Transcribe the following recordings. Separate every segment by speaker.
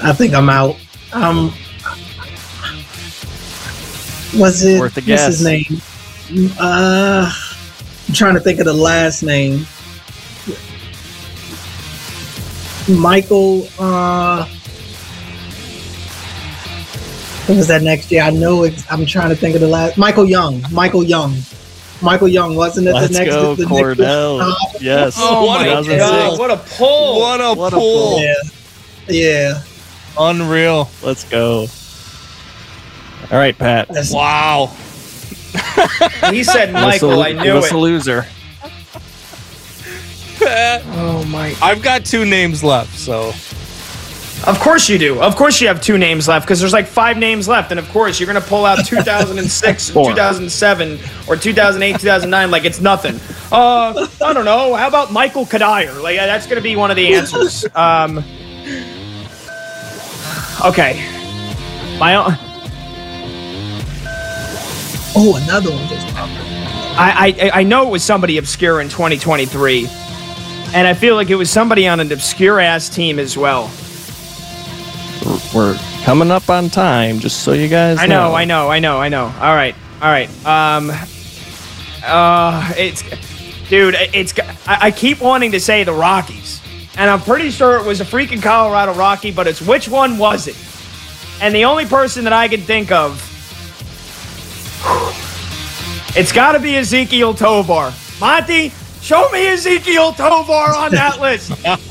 Speaker 1: I think I'm out. Was it?
Speaker 2: Worth a
Speaker 1: What's
Speaker 2: guess.
Speaker 1: his name? I'm trying to think of the last name. Michael. What was that next year? I know it. I'm trying to think of the last. Michael Young. Michael Young, wasn't it?
Speaker 2: Let's
Speaker 1: the next,
Speaker 2: go,
Speaker 1: the
Speaker 2: Cordell.
Speaker 1: Next,
Speaker 2: Yes.
Speaker 3: Oh my
Speaker 2: 2006.
Speaker 3: God! What a pull!
Speaker 4: What a
Speaker 2: What a
Speaker 4: pull!
Speaker 2: pull.
Speaker 1: yeah.
Speaker 4: Unreal.
Speaker 2: Let's go. All right, Pat.
Speaker 4: Wow.
Speaker 3: He said Michael. I
Speaker 2: Give
Speaker 3: knew
Speaker 2: us a
Speaker 3: it.
Speaker 2: loser.
Speaker 3: Oh my!
Speaker 4: I've got 2 names left, so
Speaker 3: Of course you do. Of course you have 2 names left because there's like 5 names left, and of course you're gonna pull out 2006, 2007, or 2008, 2009 like it's nothing. I don't know. How about Michael Kadire? Like that's gonna be one of the answers. Okay. My own.
Speaker 1: Oh, another one just popped up.
Speaker 3: I know it was somebody obscure in 2023, and I feel like it was somebody on an obscure ass team as well.
Speaker 2: We're coming up on time, just so you guys know.
Speaker 3: I know. All right. I keep wanting to say the Rockies, and I'm pretty sure it was a freaking Colorado Rocky, but it's which one was it? And the only person that I can think of, it's got to be Ezekiel Tovar. Monty, show me Ezekiel Tovar on that list.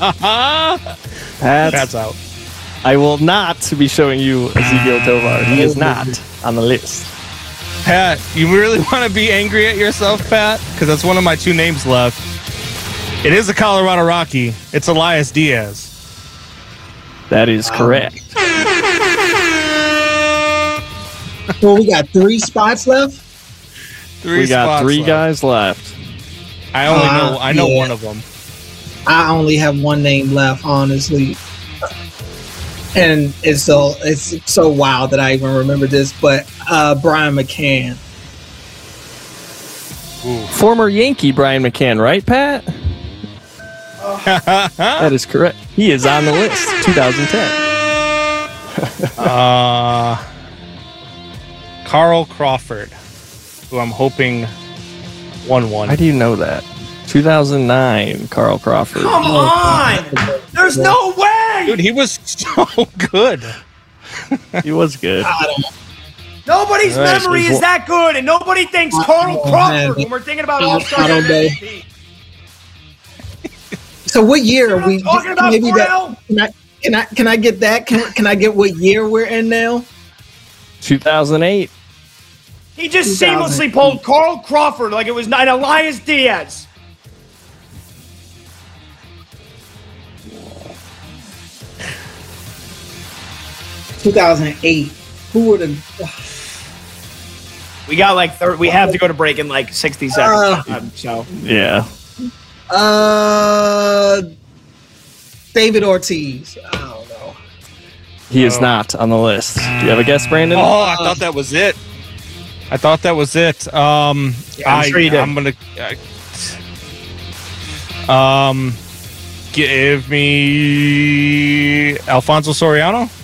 Speaker 4: Pat's out.
Speaker 2: I will not be showing you Ezekiel Tovar. He is not on the list.
Speaker 4: Pat, you really want to be angry at yourself, Pat? Because that's one of my 2 names left. It is a Colorado Rocky. It's Elias Diaz.
Speaker 2: That is correct.
Speaker 1: Well, we got 3 spots left.
Speaker 4: 3
Speaker 2: We got
Speaker 4: spots
Speaker 2: 3
Speaker 4: left.
Speaker 2: guys left.
Speaker 4: I know
Speaker 1: yeah.
Speaker 4: one of them.
Speaker 1: I only have one name left, honestly, and it's so wild that I even remember this. But Brian McCann.
Speaker 2: Former Yankee Brian McCann, right, Pat? That is correct. He is on the list. 2010.
Speaker 4: Carl Crawford, who I'm hoping won one.
Speaker 2: How do you know that? 2009, Carl Crawford.
Speaker 3: Come on! There's no way!
Speaker 4: Dude, he was so good.
Speaker 2: He was good.
Speaker 1: I don't.
Speaker 3: Nobody's
Speaker 2: All right,
Speaker 3: memory
Speaker 2: so
Speaker 3: is that good, and nobody thinks Carl
Speaker 1: Oh,
Speaker 3: Crawford
Speaker 1: man.
Speaker 3: when we're thinking about All-Star
Speaker 1: I don't know.
Speaker 3: MVP.
Speaker 1: So what year are we?
Speaker 3: Talking about
Speaker 1: maybe
Speaker 3: Cordell?
Speaker 1: Can I get that? Can I get what year we're in now?
Speaker 2: 2008.
Speaker 3: He just
Speaker 1: 2000.
Speaker 3: seamlessly pulled Carl Crawford like it was not Elias Diaz.
Speaker 1: (2008). Who would have?
Speaker 3: We got like we have to go to break in like 60 seconds. So
Speaker 2: Yeah.
Speaker 1: David Ortiz. I don't know.
Speaker 2: He is not on the list. Do you have a guess, Brandon?
Speaker 4: Oh, I thought that was it.
Speaker 3: I'm sure you did.
Speaker 4: I'm gonna give me Alfonso Soriano.